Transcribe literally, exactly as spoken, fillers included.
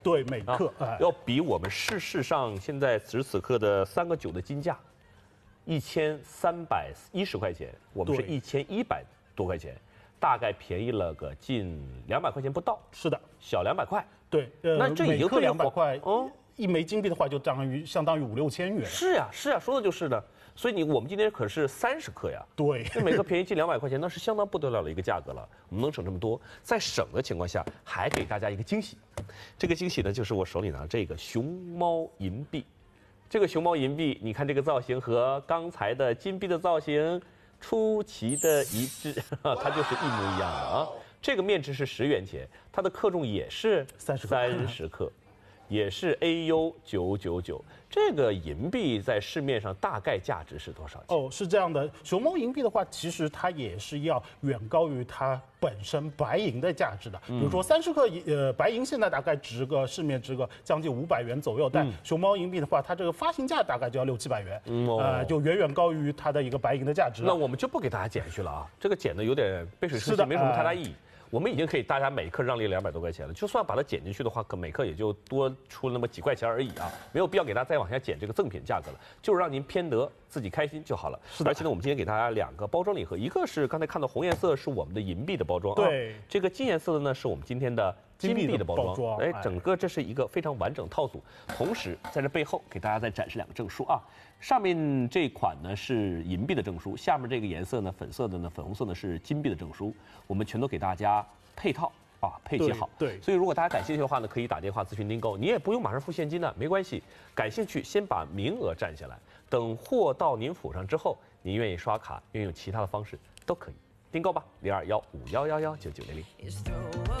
对，每克、 啊、要比我们市市上现在此时此刻的三个九的金价，一千三百一十块钱，我们是一千一百多块钱，大概便宜了个近两百块钱不到。 是的， 小两百块。 对，呃， 那这已经两百块， 嗯， 一枚金币的话就相当于相当于五六千元。 是呀，是呀，说的就是的。所以你我们今天可是三十克呀， 对， 这每克便宜近两百块钱，那是相当不得了的一个价格了。我们能省这么多，在省的情况下，还给大家一个惊喜。这个惊喜呢，就是我手里拿这个熊猫银币。这个熊猫银币，你看这个造型和刚才的金币的造型出奇的一致，它就是一模一样的啊。这个面值是十元钱，它的克重也是三十三十克。也是 A U 九九九，这个银币在市面上大概价值是多少钱？ 哦，是这样的，熊猫银币的话，其实它也是要远高于它本身白银的价值的。比如说三十克呃白银现在大概值个市面值个将近五百元左右，但熊猫银币的话，它这个发行价大概就要六七百元，嗯、呃，就远远高于它的一个白银的价值。 那我们就不给大家减去了啊，这个减的有点杯水车薪，没什么太大意义。我们已经可以大家每克让利两百多块钱了，就算把它减进去的话，可每克也就多出那么几块钱而已啊，没有必要给大家再往下减这个赠品价格了，就是让您偏得自己开心就好了。是的。而且呢，我们今天给大家两个包装礼盒，一个是刚才看到红颜色是我们的银币的包装， 对， 啊、这个金颜色的呢是我们今天的金币的包装。 包装哎，整个这是一个非常完整套组。同时在这背后给大家再展示两个证书啊，上面这款呢是银币的证书，下面这个颜色呢粉色的呢粉红色呢是金币的证书，我们全都给大家配套。啊，配齐好。 对， 所以如果大家感兴趣的话呢，可以打电话咨询订购，你也不用马上付现金的，没关系。感兴趣先把名额占下来，等货到您府上之后，您愿意刷卡，愿意用其他的方式都可以订购吧，零二幺五幺幺幺九九零零。